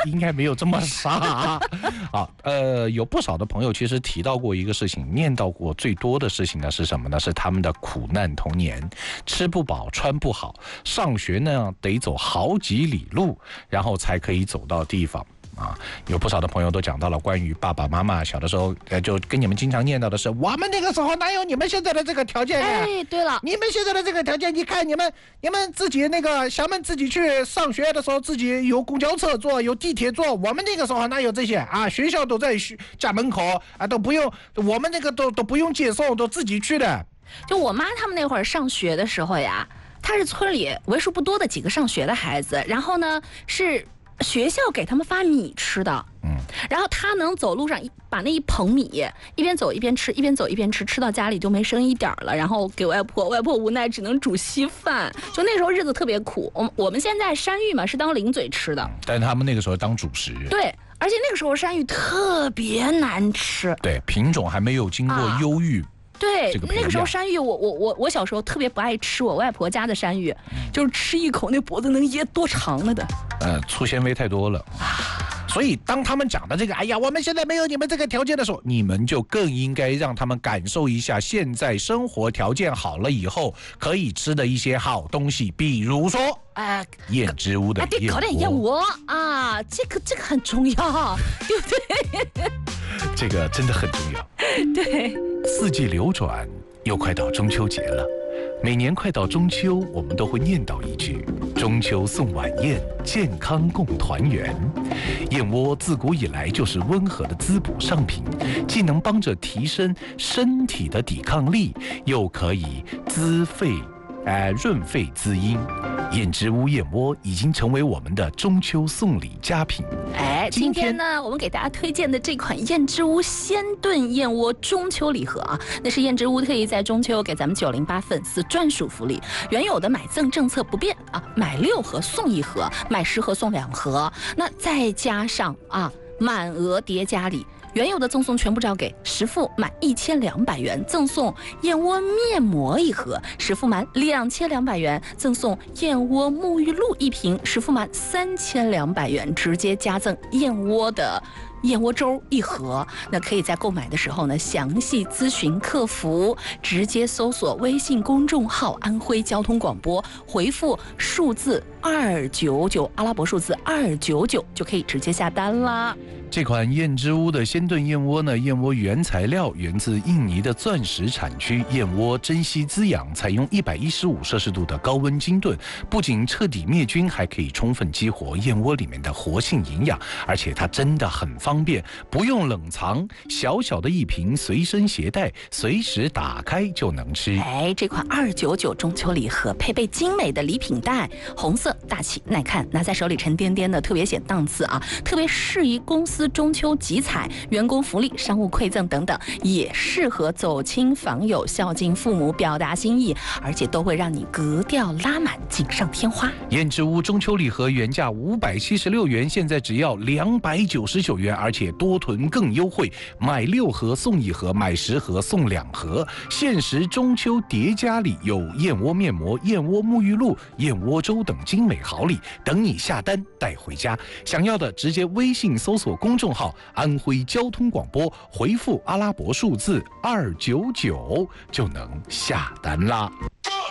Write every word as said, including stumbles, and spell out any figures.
应该没有这么傻啊。呃，有不少的朋友其实提到过一个事情，念到过最多的事情呢是什么呢？是他们的苦难童年，吃不饱穿不好，上学呢得走好几里路，然后才可以走到地方。啊，有不少的朋友都讲到了关于爸爸妈妈小的时候，呃，就跟你们经常念叨的是，我们那个时候哪有你们现在的这个条件呀？ 哎，对了， 你们现在的这个条件，你看你们你们自己那个小们自己去上学的时候，自己有公交车坐，有地铁坐，我们那个时候哪有这些啊？学校都在家门口啊，都不用，我们那个都都不用接送，都自己去的。 就我妈他们那会儿上学的时候呀，她是村里为数不多的几个上学的孩子，然后呢是学校给他们发米吃的，嗯，然后他能走路上把那一捧米一边走一边吃，一边走一边吃，吃到家里就没剩一点了，然后给外婆，外婆无奈只能煮稀饭。就那时候日子特别苦。我们我们现在山芋嘛是当零嘴吃的， 但是他们那个时候当主食。 对，而且那个时候山芋特别难吃， 对，品种还没有经过优育。啊对，那个时候山芋，我我我我小时候特别不爱吃我外婆家的山芋，嗯、就是吃一口那脖子能噎多长了的。 呃，粗纤维太多了。所以当他们讲的这个，哎呀，我们现在没有你们这个条件的时候，你们就更应该让他们感受一下现在生活条件好了以后可以吃的一些好东西，比如说， 呃， 燕之屋的燕窝。 对，搞点燕窝啊，这个这个很重要，对不对？ 这个真的很重要。 对， 四季流转，又快到中秋节了。每年快到中秋，我们都会念叨一句：中秋送晚宴，健康共团圆。燕窝自古以来就是温和的滋补上品，既能帮着提升身体的抵抗力，又可以滋肺、呃润肺滋阴。燕之屋燕窝已经成为我们的中秋送礼佳品。 哎，今天呢，我们给大家推荐的这款燕之屋鲜炖燕窝中秋礼盒啊，那是燕之屋特意在中秋给咱们九零八粉丝专属福利。原有的买赠政策不变啊，买六盒送一盒，买十盒送两盒，那再加上啊满额叠加礼。原有的赠送全部照给，实付满一千两百元赠送燕窝面膜一盒，实付满两千两百元赠送燕窝沐浴露一瓶，实付满三千两百元直接加赠燕窝的燕窝粥一盒。那可以在购买的时候呢，详细咨询客服，直接搜索微信公众号安徽交通广播，回复数字二九九，阿拉伯数字二九九就可以直接下单啦。 这款燕之屋的鲜炖燕窝呢，燕窝原材料源自印尼的钻石产区，燕窝珍稀滋养，采用一百一十五摄氏度的高温精炖，不仅彻底灭菌，还可以充分激活燕窝里面的活性营养，而且它真的很方便，不用冷藏，小小的一瓶随身携带，随时打开就能吃。 哎，这款二九九中秋礼盒配备精美的礼品袋，红色大气耐看，拿在手里沉甸甸的，特别显档次啊，特别适宜公司中秋集采、员工福利、商务馈赠等等，也适合走亲访友、孝敬父母、表达心意，而且都会让你格调拉满、锦上添花。 燕之屋中秋礼盒原价五百七十六元，现在只要两百九十九元，而且多囤更优惠，买六盒送一盒，买十盒送两盒。限时中秋叠加礼有燕窝面膜、燕窝沐浴露、燕窝粥等精美好礼，等你下单带回家。想要的直接微信搜索公众号安徽交通广播，回复阿拉伯数字二九九就能下单啦。